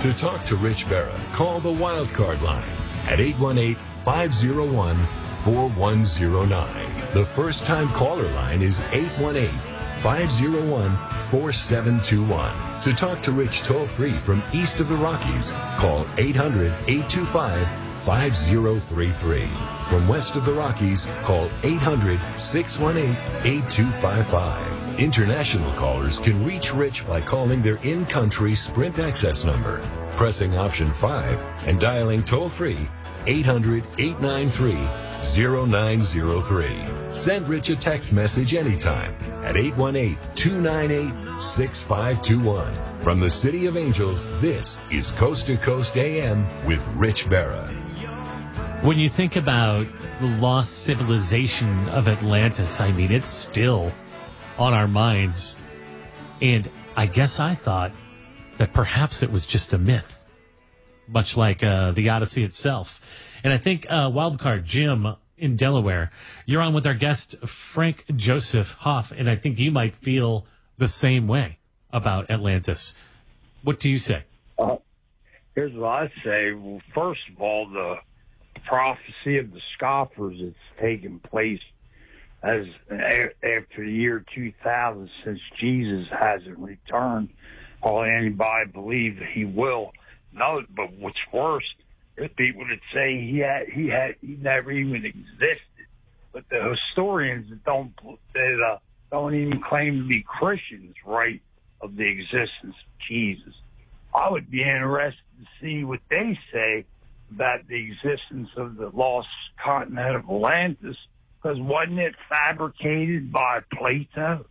To talk to Rich Berra, call the Wildcard line at 818-501-4109. The first-time caller line is 818-501-4721. To talk to Rich toll-free from east of the Rockies, call 800-825-5033. From west of the Rockies, call 800-618-8255. International callers can reach Rich by calling their in-country Sprint access number, pressing option 5, and dialing toll-free 800-893-0903. Send Rich a text message anytime at 818-298-6521. From the City of Angels, this is Coast to Coast AM with Rich Berra. When you think about the lost civilization of Atlantis, I mean, it's still on our minds. And I guess I thought that perhaps it was just a myth, much like the Odyssey itself. And I think Wildcard Jim in Delaware, you're on with our guest, Frank Joseph Hoff, and I think you might feel the same way about Atlantis. What do you say? Here's what I say. Well, first of all, the prophecy of the scoffers that's taken place as after the year 2000, since Jesus hasn't returned. All anybody believe that he will. No, but what's worse, there's people that say he never even existed. But the historians that don't even claim to be Christians write of the existence of Jesus. I would be interested to see what they say about the existence of the lost continent of Atlantis, because wasn't it fabricated by Plato?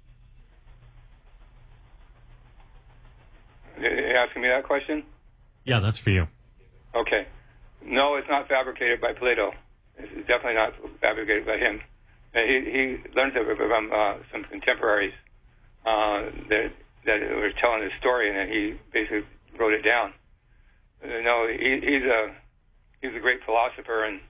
You're asking me that question? Yeah, that's for you. Okay. No, it's not fabricated by Plato. It's definitely not fabricated by him. He learned it from some contemporaries that were telling his story, and then he basically wrote it down. No, he's a great philosopher, and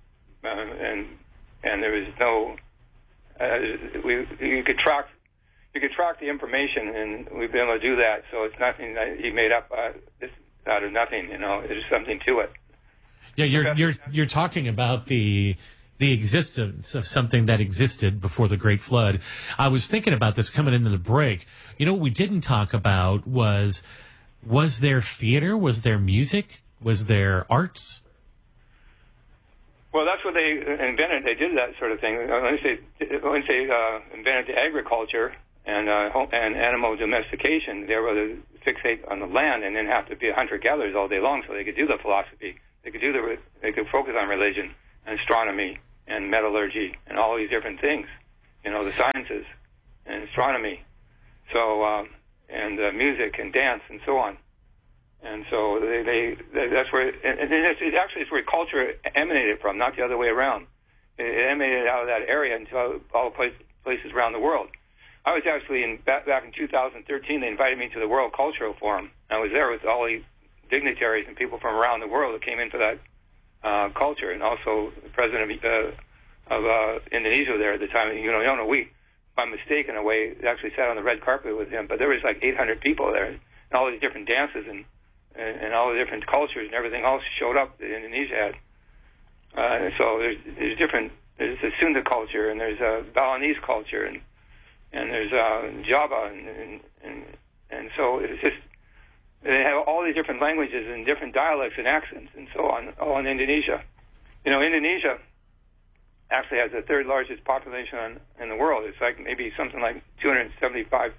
there was no you could track the information, and we've been able to do that. So it's nothing that he made up out of nothing. There's something to it. Yeah, you're talking about the existence of something that existed before the Great Flood. I was thinking about this coming into the break. What we didn't talk about was there theater? Was there music? Was there arts? Well, that's what they invented. They did that sort of thing. Once they invented the agriculture and animal domestication, they were able to fixate on the land and then have to be hunter-gatherers all day long, so they could do the philosophy. They could focus on religion and astronomy and metallurgy and all these different things, the sciences and astronomy, so and music and dance and so on. And so that's where it's where culture emanated from, not the other way around. It emanated out of that area into all places around the world. I was actually back in 2013. They invited me to the World Cultural Forum. I was there with all the dignitaries and people from around the world that came into that culture, and also the president of Indonesia there at the time. We, by mistake in a way, actually sat on the red carpet with him. But there was like 800 people there, and all these different dances and all the different cultures and everything else showed up that Indonesia had. So there's different. There's the Sunda culture, and there's a Balinese culture, and there's Java, and so it's just. They have all these different languages and different dialects and accents and so on, all in Indonesia. Indonesia actually has the third largest population in the world. It's like maybe something like 275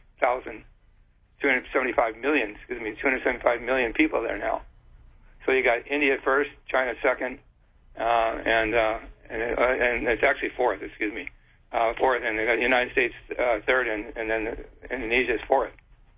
million people there now. So you got India first, China second, and it's actually fourth, fourth, and they got the United States third, and then Indonesia is fourth.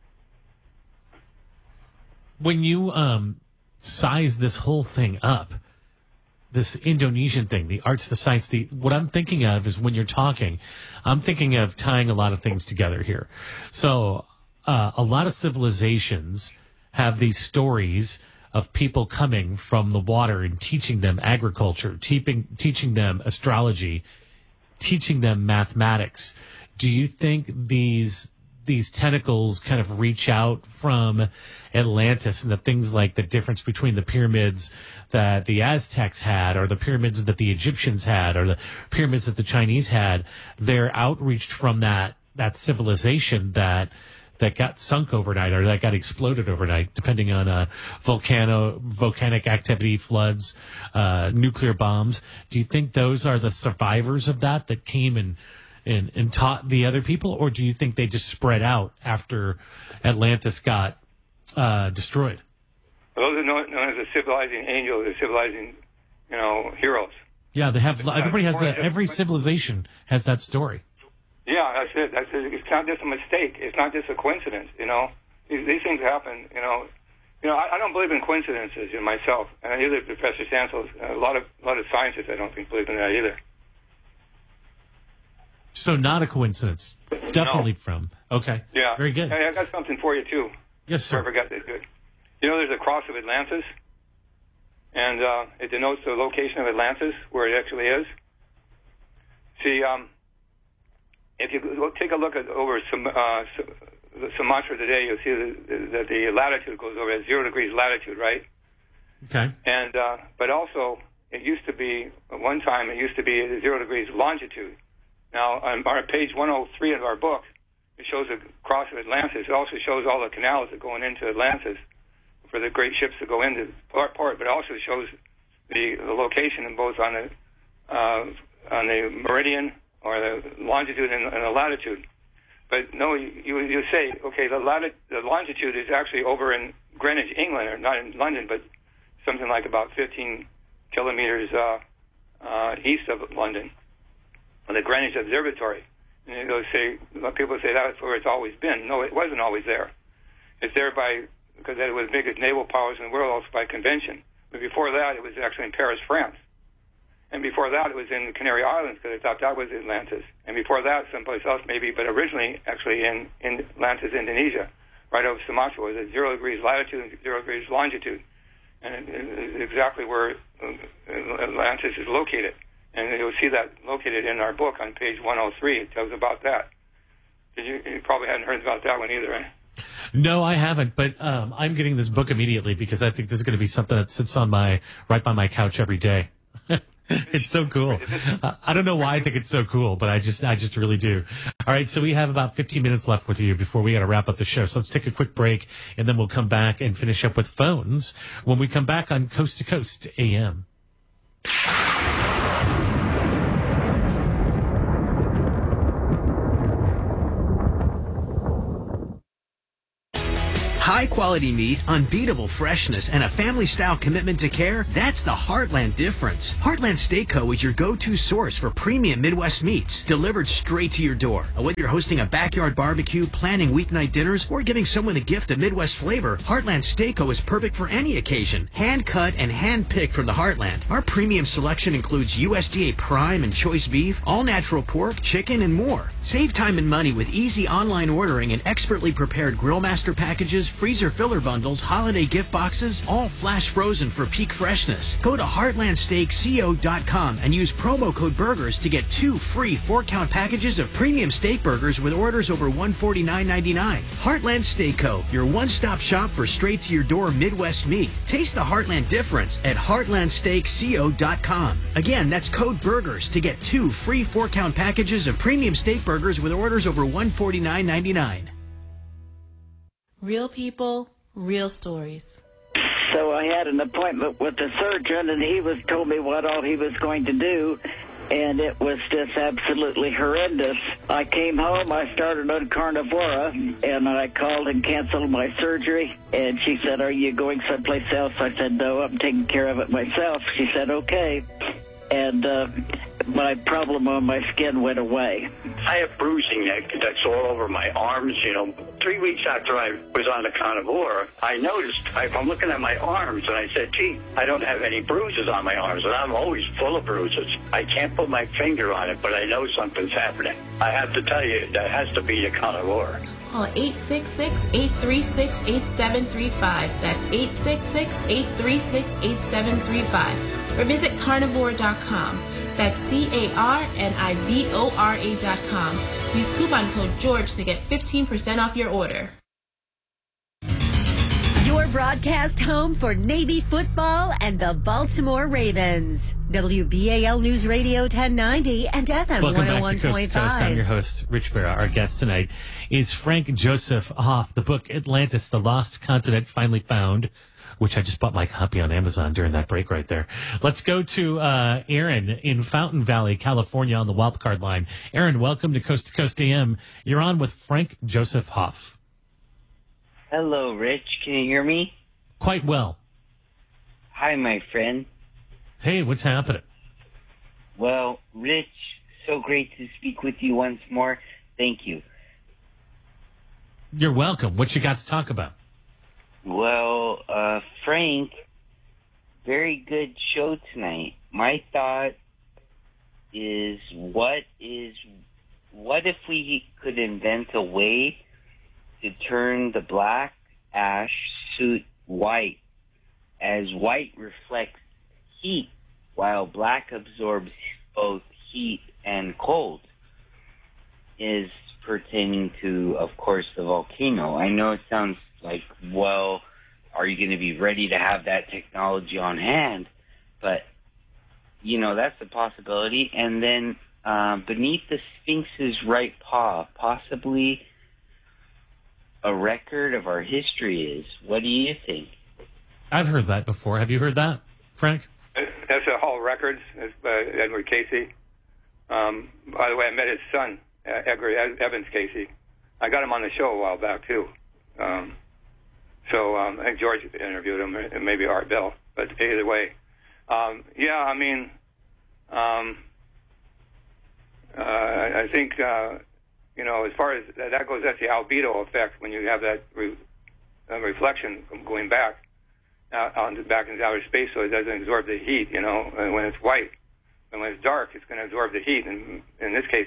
When you size this whole thing up, this Indonesian thing, the arts, the science, what I'm thinking of is when you're talking, I'm thinking of tying a lot of things together here. So a lot of civilizations have these stories of people coming from the water and teaching them agriculture, teaching them astrology, teaching them mathematics. Do you think these these tentacles kind of reach out from Atlantis, and the things like the difference between the pyramids that the Aztecs had, or the pyramids that the Egyptians had, or the pyramids that the Chinese had, they're outreached from that civilization that got sunk overnight, or that got exploded overnight, depending on volcanic activity, floods, nuclear bombs. Do you think those are the survivors of that came and taught the other people, or do you think they just spread out after Atlantis got destroyed? Those are known as the civilizing angels, the civilizing, heroes. Yeah, they have. Everybody has every civilization has that story. Yeah, that's it. It's not just a mistake. It's not just a coincidence. These things happen. I don't believe in coincidences in myself, and neither Professor Sansel. A lot of scientists, I don't think, believe in that either. So not a coincidence. Definitely from. Okay. Yeah. Very good. Hey, I got something for you too. Yes, sir. I forgot that. Good. There's a cross of Atlantis, and it denotes the location of Atlantis, where it actually is. See, if you take a look at over Sumatra today, you'll see that the latitude goes over at 0 degrees latitude, right? Okay. And but also, it used to be at one time it used to be at 0 degrees longitude. Now, on page 103 of our book, it shows the cross of Atlantis. It also shows all the canals that go into Atlantis for the great ships that go into port. But it also shows the location in both on the meridian, or the longitude and the latitude. But no, you say, okay, the longitude is actually over in Greenwich, England, or not in London, but something like about 15 kilometers east of London, on the Greenwich Observatory. And people say that's where it's always been. No, it wasn't always there. It's there because it was the biggest naval powers in the world, also by convention. But before that, it was actually in Paris, France. And before that, it was in the Canary Islands, because I thought that was Atlantis. And before that, someplace else maybe, but originally actually in Atlantis, Indonesia, right over Sumatra, was at 0 degrees latitude and 0 degrees longitude. And it's exactly where Atlantis is located. And you'll see that located in our book on page 103. It tells about that. You probably hadn't heard about that one either, right? No, I haven't, but I'm getting this book immediately, because I think this is going to be something that sits on right by my couch every day. It's so cool. I don't know why I think it's so cool, but I just really do. All right, so we have about 15 minutes left with you before we got to wrap up the show. So let's take a quick break, and then we'll come back and finish up with phones when we come back on Coast to Coast AM. High-quality meat, unbeatable freshness, and a family-style commitment to care, that's the Heartland difference. Heartland Steak Co. is your go-to source for premium Midwest meats, delivered straight to your door. Whether you're hosting a backyard barbecue, planning weeknight dinners, or giving someone a gift of Midwest flavor, Heartland Steak Co. is perfect for any occasion. Hand-cut and hand-picked from the Heartland. Our premium selection includes USDA prime and choice beef, all-natural pork, chicken, and more. Save time and money with easy online ordering and expertly prepared Grill Master packages, freezer filler bundles, holiday gift boxes, all flash frozen for peak freshness. Go to heartlandsteakco.com and use promo code BURGERS to get 2 free 4-count packages of premium steak burgers with orders over $149.99. Heartland Steak Co., your one-stop shop for straight-to-your-door Midwest meat. Taste the Heartland difference at heartlandsteakco.com. Again, that's code BURGERS to get 2 free 4-count packages of premium steak burgers with orders over $149.99. Real people, real stories. So I had an appointment with the surgeon, and he told me what all he was going to do, and it was just absolutely horrendous. I came home, I started on Carnivora, and I called and canceled my surgery, and she said, "Are you going someplace else?" I said, "No, I'm taking care of it myself." She said, "Okay." And my problem on my skin went away. I have bruising that's all over my arms. 3 weeks after I was on the Carnivora, I noticed, I'm looking at my arms, and I said, gee, I don't have any bruises on my arms, and I'm always full of bruises. I can't put my finger on it, but I know something's happening. I have to tell you, that has to be the Carnivora. Call 866-836-8735. That's 866-836-8735. Or visit carnivore.com. That's CARNIVORA.com. Use coupon code GEORGE to get 15% off your order. Your broadcast home for Navy football and the Baltimore Ravens. WBAL News Radio 1090 and FM 101.5. Welcome back to Coast to Coast. I'm your host, Rich Barra. Our guest tonight is Frank Joseph Hoff. The book Atlantis, The Lost Continent Finally Found, which I just bought my copy on Amazon during that break right there. Let's go to Aaron in Fountain Valley, California on the wildcard line. Aaron, welcome to Coast AM. You're on with Frank Joseph Hoff. Hello, Rich. Can you hear me? Quite well. Hi, my friend. Hey, what's happening? Well, Rich, so great to speak with you once more. Thank you. You're welcome. What you got to talk about? Well, Frank, very good show tonight. My thought is, what if we could invent a way to turn the black ash suit white, as white reflects heat, while black absorbs both heat and cold, is pertaining to, of course, the volcano. I know it sounds like, well, are you going to be ready to have that technology on hand? But, that's a possibility. And then beneath the Sphinx's right paw, possibly a record of our history is. What do you think? I've heard that before. Have you heard that, Frank? That's a Hall Records. That's by Edward Casey. By the way, I met his son, Edgar Evans Casey. I got him on the show a while back, too. I think George interviewed him, and maybe Art Bell. But either way, I think, as far as that goes, that's the albedo effect when you have that reflection going back back into outer space, so it doesn't absorb the heat, and when it's white. And when it's dark, it's going to absorb the heat. And in this case,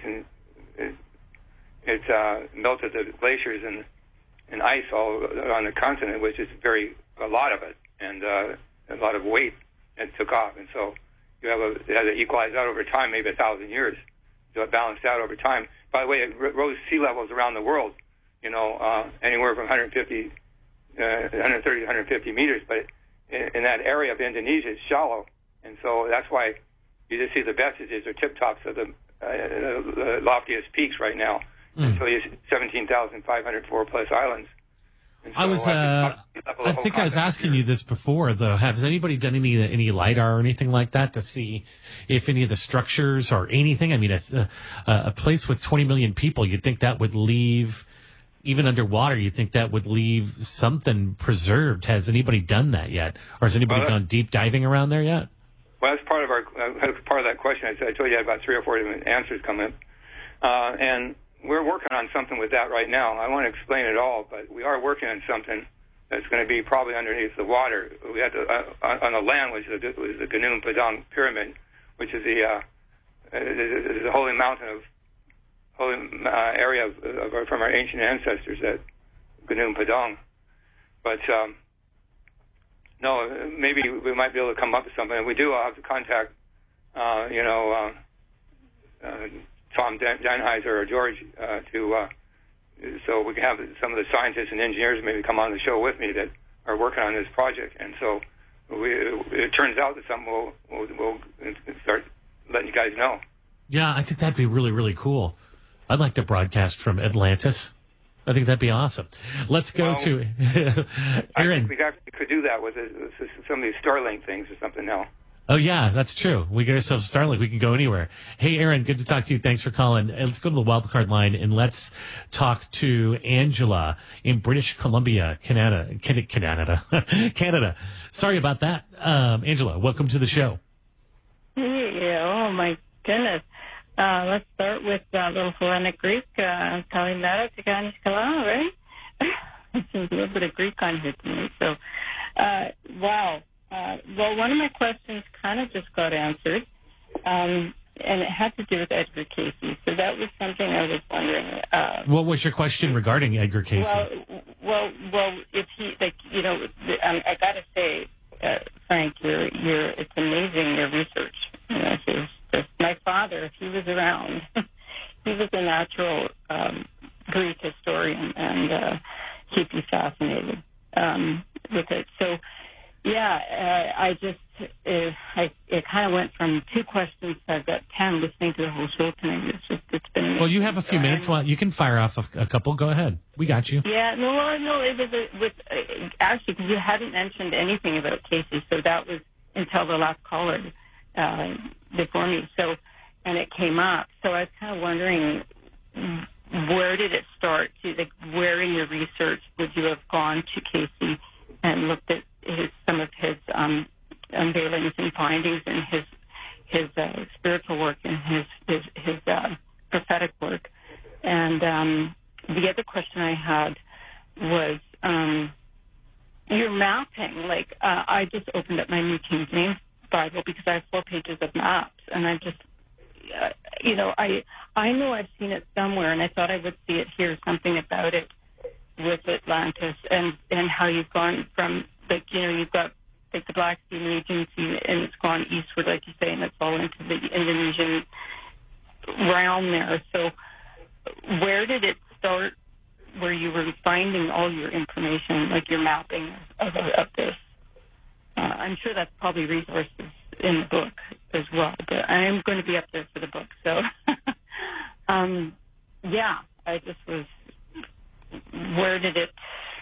it's melted the glaciers and ice all on the continent, which is a lot of it, and a lot of weight, and took off. And so it has to equalize out over time, maybe 1,000 years. So it balanced out over time. By the way, it rose sea levels around the world, anywhere from 130 to 150 meters. But in that area of Indonesia, it's shallow. And so that's why you just see the vestiges or tip-tops of the loftiest peaks right now. So you see 17,504 plus islands. So I think I was asking you this before, though. Has anybody done any LiDAR or anything like that to see if any of the structures or anything? I mean, it's a place with 20 million people. You'd think that would leave, even underwater, you'd think that would leave something preserved. Has anybody done that yet? Or has anybody gone deep diving around there yet? Well, that's part of that question. I told you I had about 3 or 4 different answers coming, and we're working on something with that right now. I won't explain it all, but we are working on something that's going to be probably underneath the water. We had on the land was the Gunung Padang Pyramid, which is the holy mountain holy area from our ancient ancestors at Gunung Padang. But no, maybe we might be able to come up with something. If we do, I'll have to contact, Tom Denheiser or George so we can have some of the scientists and engineers maybe come on the show with me that are working on this project. And so it turns out that something we'll start letting you guys know. Yeah, I think that'd be really, really cool. I'd like to broadcast from Atlantis. I think that'd be awesome. Let's go to Aaron. I think we could do that with some of these Starlink things or something now. Oh, yeah, that's true. We get ourselves Starlink. We can go anywhere. Hey, Aaron, good to talk to you. Thanks for calling. Let's go to the wildcard line, and let's talk to Angela in British Columbia, Canada. Canada. Sorry about that. Angela, welcome to the show. Yeah, oh, my goodness. Let's start with a little Hellenic Greek. Kalimera Tigani Skala, right? There's a little bit of Greek on here tonight. So, wow. Well, one of my questions kind of just got answered, and it had to do with Edgar Casey. So that was something I was wondering. What was your question regarding Edgar Casey? Well, if he, I got to say, Frank, it's amazing, your research. It's just if he was around. He was a natural Greek historian, and he'd be fascinated with it. So, yeah, it kind of went from 2 questions to I've got 10 listening to the whole show tonight. It's been amazing. Well, you have a few minutes. Well, you can fire off a couple. Go ahead. We got you. Yeah, no, it was actually, because you hadn't mentioned anything about Casey, so that was until the last caller before me. So, and it came up. So I was kind of wondering, where did it start? Where in your research would you have gone to Casey and looked at some of his unveilings and findings and his spiritual work and his prophetic work? And the other question I had was your mapping. Like, I just opened up my New King James Bible because I have 4 pages of maps, and I just, I know I've seen it somewhere, and I thought I would see it here, something about it with Atlantis and how you've gone from, like, you've got like the Black Sea region, and it's gone eastward, like you say, and it's all into the Indonesian realm there. So where did it start where you were finding all your information, like your mapping of this? I'm sure that's probably resources in the book as well, but I am going to be up there for the book. So, yeah, I just was, where did it,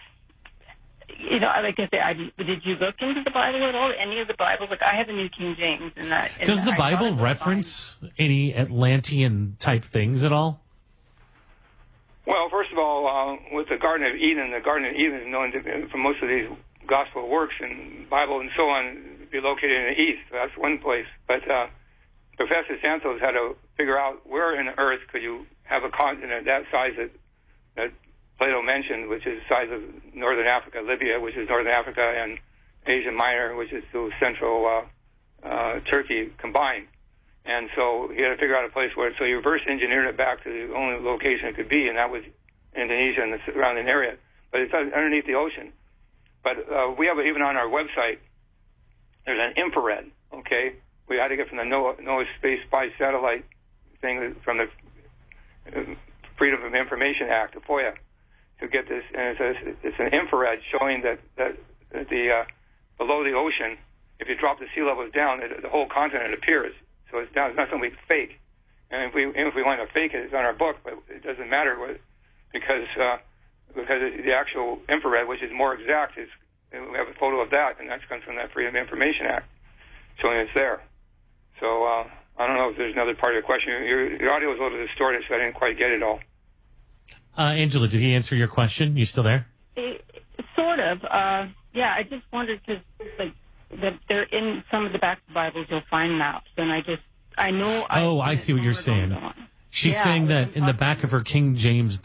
like I said, did you look into the Bible at all? Any of the Bibles? Like, I have a New King James. Does the Bible reference any Atlantean-type things at all? Well, first of all, with the Garden of Eden is known to, for most of these gospel works and Bible and so on, be located in the east. So that's one place. But Professor Santos had to figure out where in the earth could you have a continent that size that Plato mentioned, which is the size of northern Africa, Libya, which is northern Africa, and Asia Minor, which is through central Turkey combined. And so he had to figure out a place where, so he reverse engineered it back to the only location it could be, and that was Indonesia and the surrounding area. But it's underneath the ocean. But we have, even on our website, there's an infrared, okay? We had to get from the NOAA Space Spy Satellite thing from the Freedom of Information Act, the FOIA, to get this. And it's an infrared showing that the below the ocean, if you drop the sea levels down, the whole continent appears. So it's not something fake. And if we want to fake it, it's on our book, but it doesn't matter because the actual infrared, which is more exact, we have a photo of that, and that comes from that Freedom of Information Act, showing it's there. So I don't know if there's another part of your question. Your audio was a little distorted, so I didn't quite get it all. Angela, did he answer your question? You still there? Sort of. Yeah, I just wondered because that they're in some of the back Bibles. You'll find maps, and I know. I see what you're saying. She's saying that in the back of her King James